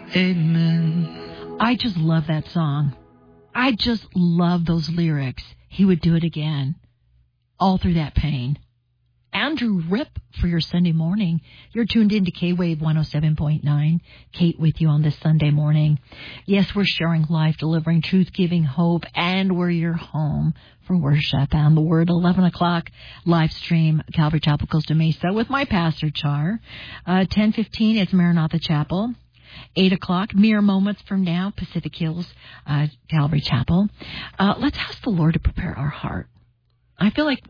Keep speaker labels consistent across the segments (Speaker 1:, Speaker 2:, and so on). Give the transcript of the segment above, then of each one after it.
Speaker 1: Amen.
Speaker 2: I just love that song. I just love those lyrics. He would do it again, all through that pain. Andrew Rip for your Sunday morning. You're tuned into K-Wave 107.9. Kate with you on this Sunday morning. Yes, we're sharing life, delivering truth, giving hope, and we're your home for worship. And the Word, 11 o'clock, live stream, Calvary Chapel, Costa Mesa, with my pastor, Char. 10:15, it's Maranatha Chapel. 8 o'clock, mere moments from now, Pacific Hills, Calvary Chapel. Let's ask the Lord to prepare our heart. I feel like,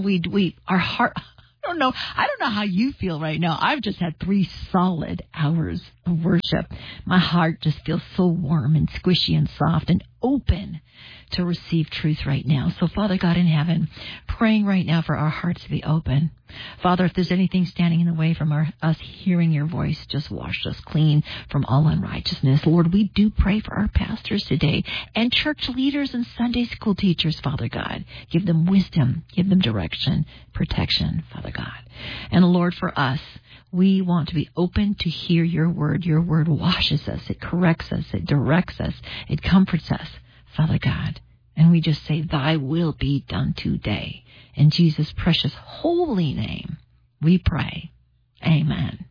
Speaker 2: our heart, I don't know how you feel right now. I've just had 3 solid hours of worship. My heart just feels so warm and squishy and soft and open to receive truth right now. So, Father God in heaven, praying right now for our hearts to be open. Father, if there's anything standing in the way from us hearing your voice, just wash us clean from all unrighteousness. Lord, we do pray for our pastors today and church leaders and Sunday school teachers, Father God. Give them wisdom, give them direction, protection, Father God. And Lord, for us, we want to be open to hear your word. Your word washes us, it corrects us, it directs us, it comforts us, Father God. And we just say, thy will be done today. In Jesus' precious holy name, we pray. Amen.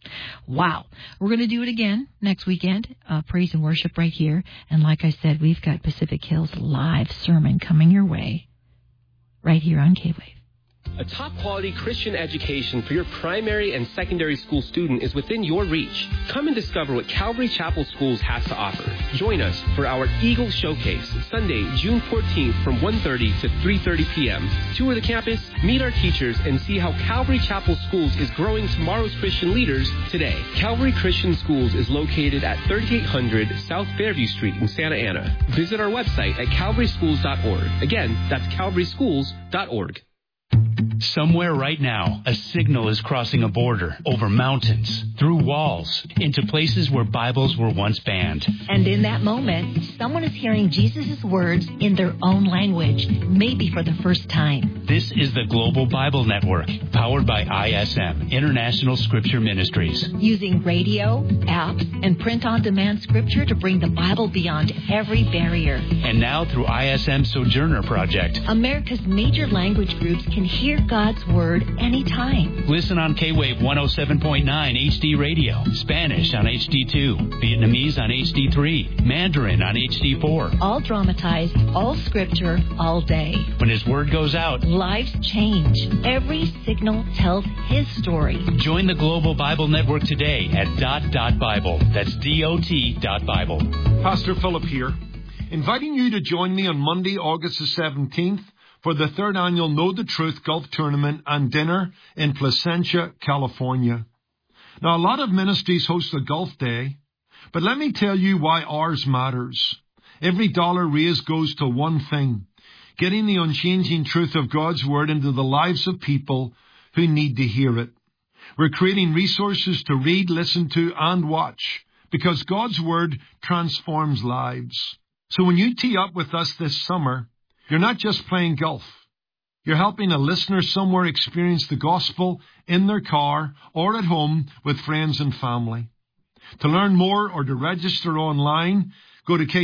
Speaker 2: Wow. We're going to do it again next weekend. Praise and worship right here. And like I said, we've got Pacific Hills live sermon coming your way right here on K-Wave.
Speaker 3: A top-quality Christian education for your primary and secondary school student is within your reach. Come and discover what Calvary Chapel Schools has to offer. Join us for our Eagle Showcase, Sunday, June 14th from 1:30 to 3:30 p.m. Tour the campus, meet our teachers, and see how Calvary Chapel Schools is growing tomorrow's Christian leaders today. Calvary Christian Schools is located at 3800 South Fairview Street in Santa Ana. Visit our website at calvaryschools.org. Again, that's calvaryschools.org.
Speaker 4: Somewhere right now, a signal is crossing a border, over mountains, through walls, into places where Bibles were once banned.
Speaker 2: And in that moment, someone is hearing Jesus' words in their own language, maybe for the first time.
Speaker 4: This is the Global Bible Network, powered by ISM, International Scripture Ministries.
Speaker 2: Using radio, apps, and print-on-demand scripture to bring the Bible beyond every barrier.
Speaker 4: And now through ISM Sojourner Project,
Speaker 2: America's major language groups can hear God's Word anytime.
Speaker 4: Listen on K-Wave 107.9 HD Radio, Spanish on HD2, Vietnamese on HD3, Mandarin on HD4.
Speaker 2: All dramatized, all scripture, all day.
Speaker 4: When His Word goes out,
Speaker 2: lives change. Every signal tells His story.
Speaker 4: Join the Global Bible Network today at .Bible. That's DOT.Bible.
Speaker 5: Pastor Philip here, inviting you to join me on Monday, August the 17th, for the 3rd annual Know the Truth Golf Tournament and Dinner in Placentia, California. Now, a lot of ministries host a golf day, but let me tell you why ours matters. Every dollar raised goes to one thing: getting the unchanging truth of God's Word into the lives of people who need to hear it. We're creating resources to read, listen to, and watch, because God's Word transforms lives. So when you tee up with us this summer, you're not just playing golf. You're helping a listener somewhere experience the gospel in their car or at home with friends and family. To learn more or to register online, go to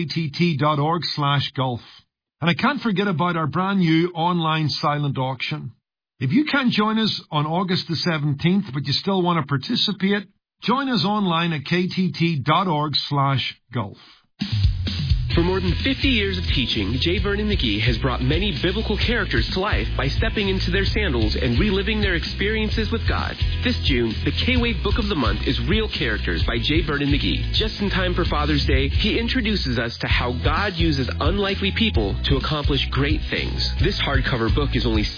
Speaker 5: ktt.org/golf. And I can't forget about our brand new online silent auction. If you can't join us on August the 17th, but you still want to participate, join us online at ktt.org/golf.
Speaker 3: For more than 50 years of teaching, J. Vernon McGee has brought many biblical characters to life by stepping into their sandals and reliving their experiences with God. This June, the K-Wave Book of the Month is Real Characters by J. Vernon McGee. Just in time for Father's Day, he introduces us to how God uses unlikely people to accomplish great things. This hardcover book is only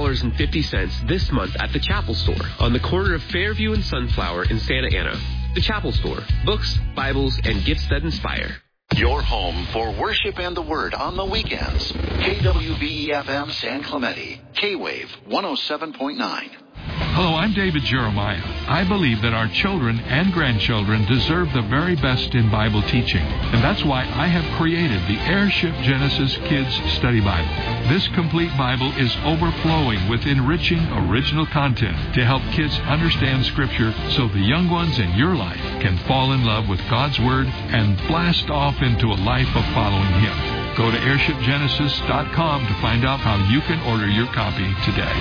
Speaker 3: $6.50 this month at the Chapel Store on the corner of Fairview and Sunflower in Santa Ana. The Chapel Store. Books, Bibles, and gifts that inspire.
Speaker 6: Your home for worship and the Word on the weekends. KWBE-FM San Clemente. K-Wave 107.9.
Speaker 1: Hello, I'm David Jeremiah. I believe that our children and grandchildren deserve the very best in Bible teaching, and that's why I have created the Airship Genesis Kids Study Bible. This complete Bible is overflowing with enriching original content to help kids understand Scripture so the young ones in your life can fall in love with God's Word and blast off into a life of following Him. Go to airshipgenesis.com to find out how you can order your copy today.